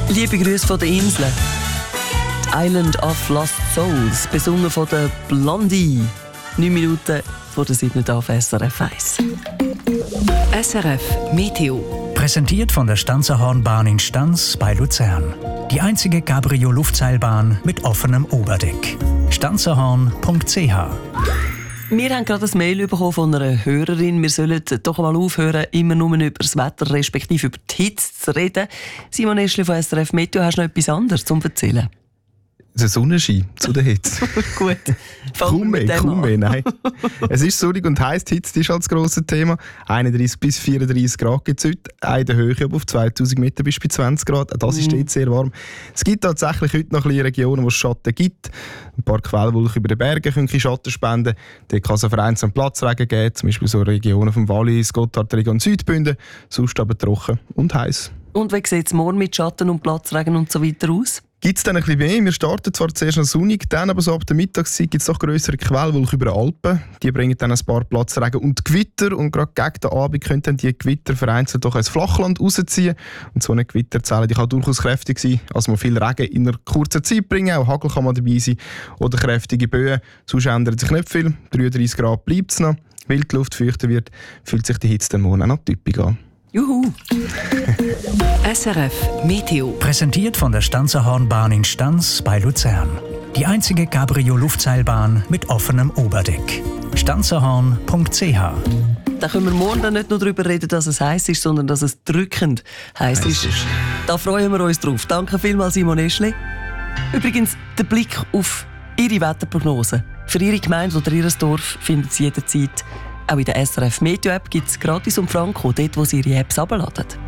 Liebe Grüße von den Inseln. Die Island of Lost Souls, besungen von der Blondie. 9 Minuten vor der 7. auf SRF 1. SRF Meteo. Präsentiert von der Stanzerhornbahn in Stanz bei Luzern. Die einzige Cabrio-Luftseilbahn mit offenem Oberdeck. stanzerhorn.ch. Wir haben gerade ein Mail bekommen von einer Hörerin. Wir sollen doch mal aufhören, immer nur über das Wetter respektive über die Hitze zu reden. Simon Eschli von SRF Meteo, hast du noch etwas anderes zu erzählen? Der Sonnenschein zu der Hitze. Gut. Kaum mehr, nein. Es ist sonnig und heiß, die Hitze ist halt das grosse Thema. 31 bis 34 Grad gibt es heute. In der Höhe aber auf 2000 Meter bis bei 20 Grad. Auch das ist dort sehr warm. Es gibt tatsächlich heute noch ein bisschen Regionen, wo es Schatten gibt. Ein paar Quellwolken über den Bergen können Schatten spenden. Dort kann es auf vereinzelt Platzregen geben, zum Beispiel so Regionen vom Wallis, Gotthardregion, Südbünden. Sonst aber trocken und heiß. Und wie sieht es morgen mit Schatten und Platzregen und so weiter aus? Gibt es dann ein bisschen mehr. Wir starten zwar zuerst noch sonnig, dann aber so ab der Mittagszeit gibt es doch grössere Quellwolken über den Alpen. Die bringen dann ein paar Platzregen und Gewitter. Und gerade gegen den Abend können dann die Gewitter vereinzelt doch ins Flachland rausziehen. Und so eine Gewitterzelle die kann durchaus kräftig sein. Also man viel Regen in einer kurzen Zeit bringen. Auch Hagel kann mal dabei sein. Oder kräftige Böen. Sonst ändert sich nicht viel. 33 Grad bleibt es noch. Weil die Luft feuchter wird, fühlt sich die Hitze dann morgen auch noch typisch an. Juhu! SRF Meteo. Präsentiert von der Stanzerhornbahn in Stanz bei Luzern. Die einzige Cabrio-Luftseilbahn mit offenem Oberdeck. stanzerhorn.ch. Da können wir morgen dann nicht nur darüber reden, dass es heiß ist, sondern dass es drückend heiß ist. Da freuen wir uns drauf. Danke vielmals, Simon Eschli. Übrigens, der Blick auf Ihre Wetterprognose. Für Ihre Gemeinde oder Ihr Dorf finden Sie jederzeit. Auch in der SRF Meteo App gibt es gratis und franko, dort wo Sie Ihre Apps herunterladen.